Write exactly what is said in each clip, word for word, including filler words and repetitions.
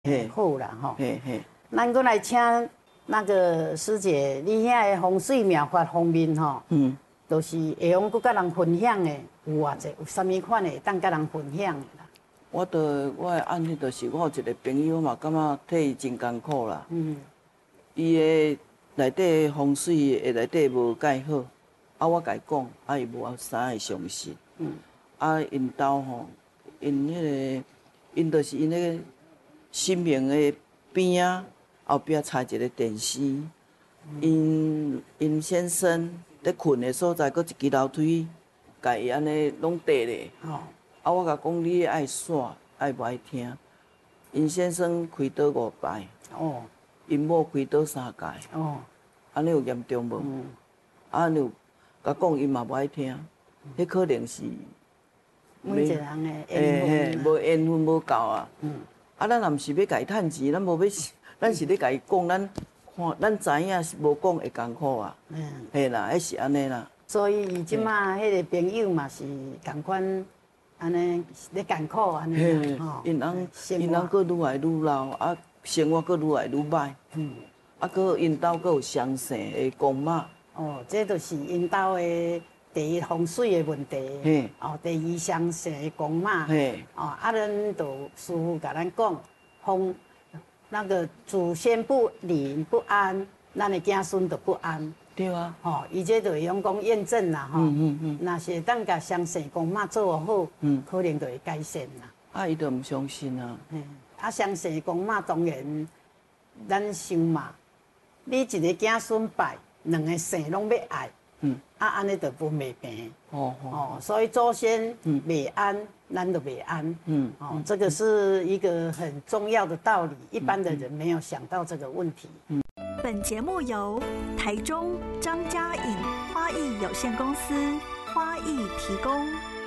嘿， 好啦吼。 嘿嘿， 咱过来请那个师姐，你遐的风水妙法方面吼，嗯，都是会用佮甲人分享的，有偌济，有啥物款的会当甲人分享的啦？ 我的我的案例就是我有一个朋友嘛，感觉替伊真艰苦啦。嗯。伊的内底风水的内底无介好，啊，我甲伊讲，啊，伊无啥会相信。嗯。啊，因兜吼，因迄个，因就是因迄个新明的边啊，后壁插一个电视。因因先生咧困的所在，搁一支楼梯，甲伊安尼拢缀咧。哦。啊，我甲讲你爱煞，爱无爱听。因先生开刀五摆。哦。因某开刀三届。哦。安尼有严重无？嗯。啊，你有甲讲伊嘛无爱听，迄可能是。 每一个人的缘分啊。无缘分无够啊。嗯。啊，咱若毋是要甲伊趁钱，咱无要，咱是咧甲伊讲，咱看，咱知影是无讲会艰苦啊。嗯。嘿啦，迄是安尼啦。 所以伊即马迄个朋友嘛是共款。安尼咧艰苦安尼吼， 因翁因翁佫愈来愈老，啊，生活佫愈来愈歹。嗯，啊，佫因兜佫有相生的公妈。 哦，这就是因兜的第一风水的问题。嘿，哦，第二相生的公妈。嘿，哦，啊，咱就师傅甲咱讲，风那个祖先不灵不安，咱的子孙就不安。 对啊， 吼，伊这就会用讲验证啦，吼，嗯嗯嗯，若是当甲相生公妈做好，嗯，可能就会改善啦。 啊，伊就唔相信啊。 嗯，啊，相生公妈当然，咱想嘛，你一个子孙拜，两个姓拢要爱，嗯，啊，安尼就不袂平。哦哦，所以祖先袂安，咱就袂安。嗯，哦，这个是一个很重要的道理，一般的人没有想到这个问题。嗯。 本节目由台中张家颖花艺有限公司花艺提供。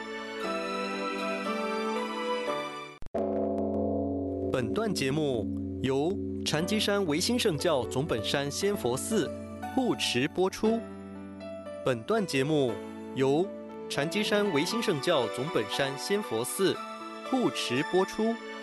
本段节目由禅机山维新圣教总本山仙佛寺护持播出。本段节目由禅机山维新圣教总本山仙佛寺护持播出。